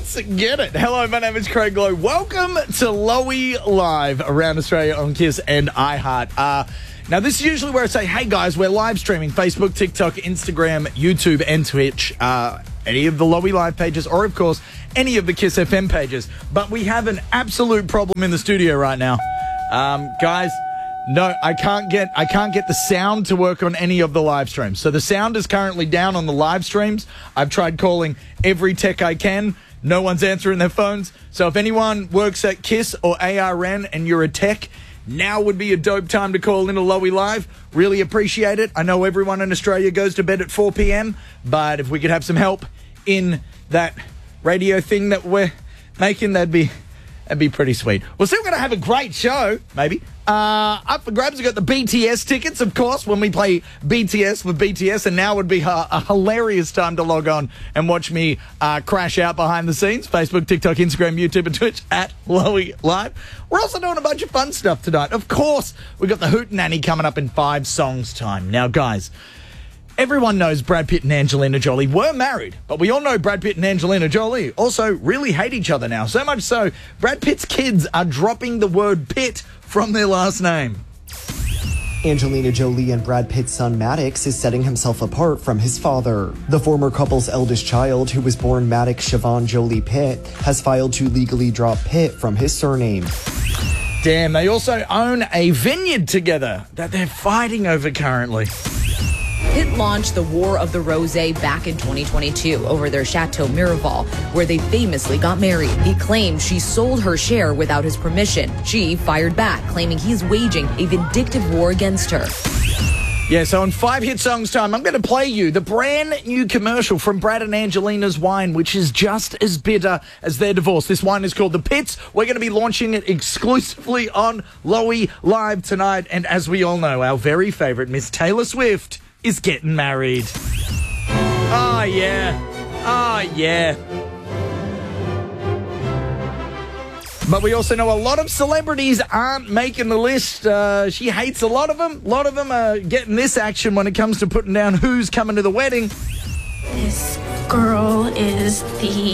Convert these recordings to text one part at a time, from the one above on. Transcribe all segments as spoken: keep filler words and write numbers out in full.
Let's get it. Hello, my name is Craig Lowe. Welcome to Lowy Live around Australia on Kiss and iHeart. Uh, now, this is usually where I say, hey, guys, we're live streaming Facebook, TikTok, Instagram, YouTube, and Twitch. Uh, any of the Lowy Live pages or, of course, any of the Kiss F M pages. But we have an absolute problem in the studio right now. Um, guys... No, I can't get I can't get the sound to work on any of the live streams. So the sound is currently down on the live streams. I've tried calling every tech I can. No one's answering their phones. So if anyone works at Kiss or A R N and you're a tech, now would be a dope time to call into Lowy Live. Really appreciate it. I know everyone in Australia goes to bed at four p.m., but if we could have some help in that radio thing that we're making, that'd be... That'd be pretty sweet. We're still going to have a great show, maybe. Uh, up for grabs, we've got the B T S tickets, of course, when we play B T S with B T S, and now would be a, a hilarious time to log on and watch me uh, crash out behind the scenes. Facebook, TikTok, Instagram, YouTube, and Twitch at Lowy Live. We're also doing a bunch of fun stuff tonight. Of course, we've got the Hootenanny coming up in five songs' time. Now, guys... Everyone knows Brad Pitt and Angelina Jolie were married, but we all know Brad Pitt and Angelina Jolie also really hate each other now. So much so, Brad Pitt's kids are dropping the word Pitt from their last name. Angelina Jolie and Brad Pitt's son Maddox is setting himself apart from his father. The former couple's eldest child, who was born Maddox Siobhan Jolie Pitt, has filed to legally drop Pitt from his surname. Damn, they also own a vineyard together that they're fighting over currently. Pitt launched the War of the Rosé back in twenty twenty-two over their Chateau Miraval, where they famously got married. He claimed she sold her share without his permission. She fired back, claiming he's waging a vindictive war against her. Yeah, so in five hit songs time, I'm going to play you the brand new commercial from Brad and Angelina's wine, which is just as bitter as their divorce. This wine is called The Pitts. We're going to be launching it exclusively on Lowy Live tonight. And as we all know, our very favourite Miss Taylor Swift is getting married. Oh, yeah. Oh, yeah. But we also know a lot of celebrities aren't making the list. Uh, she hates a lot of them. A lot of them are getting this action when it comes to putting down who's coming to the wedding. This girl is the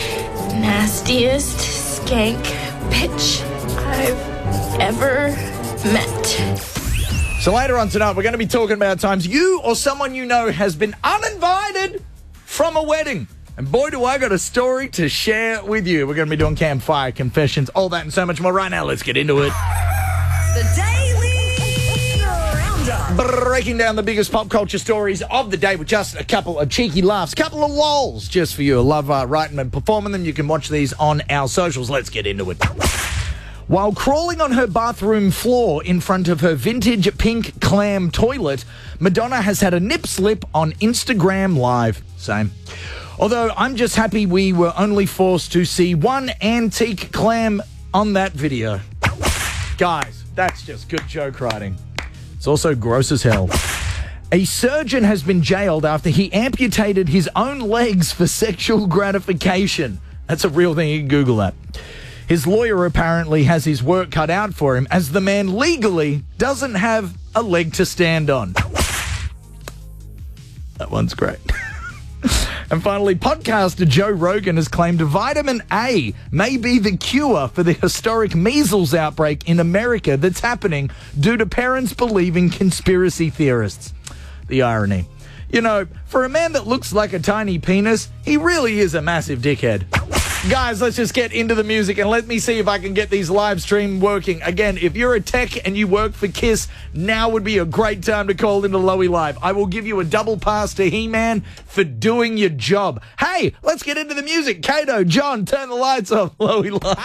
nastiest skank bitch I've ever met. So later on tonight, we're going to be talking about times you or someone you know has been uninvited from a wedding. And boy, do I got a story to share with you. We're going to be doing campfire confessions, all that and so much more right now. Let's get into it. The Daily Roundup. Breaking down the biggest pop culture stories of the day with just a couple of cheeky laughs, couple of lols just for you. I love uh, writing and performing them. You can watch these on our socials. Let's get into it. While crawling on her bathroom floor in front of her vintage pink clam toilet, Madonna has had a nip slip on Instagram Live. Same. Although I'm just happy we were only forced to see one antique clam on that video. Guys, that's just good joke writing. It's also gross as hell. A surgeon has been jailed after he amputated his own legs for sexual gratification. That's a real thing. You can Google that. His lawyer apparently has his work cut out for him as the man legally doesn't have a leg to stand on. That one's great. And finally, podcaster Joe Rogan has claimed vitamin A may be the cure for the historic measles outbreak in America that's happening due to parents believing conspiracy theorists. The irony. You know, for a man that looks like a tiny penis, he really is a massive dickhead. Guys, let's just get into the music and let me see if I can get these live stream working. Again, if you're a tech and you work for Kiss, now would be a great time to call into Lowy Live. I will give you a double pass to He-Man for doing your job. Hey, let's get into the music. Kato, John, turn the lights off. Lowy Live.